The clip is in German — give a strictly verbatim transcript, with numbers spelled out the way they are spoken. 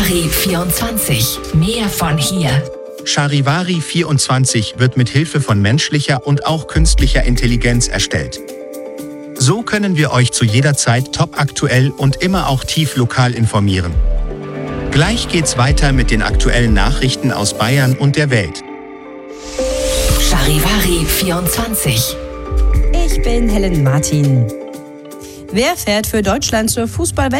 Charivari vierundzwanzig. Mehr von hier. Charivari vierundzwanzig wird mit Hilfe von menschlicher und auch künstlicher Intelligenz erstellt. So können wir euch zu jeder Zeit topaktuell und immer auch tief lokal informieren. Gleich geht's weiter mit den aktuellen Nachrichten aus Bayern und der Welt. Charivari vierundzwanzig. Ich bin Helen Martin. Wer fährt für Deutschland zur Fußball